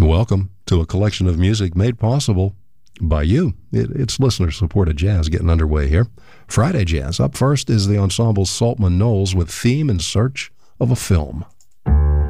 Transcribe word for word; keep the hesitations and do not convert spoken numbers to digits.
Welcome to a collection of music made possible by you. It, it's listener-supported jazz getting underway here. Friday Jazz. Up first is the ensemble Saltman Knowles with Theme in Search of a Film.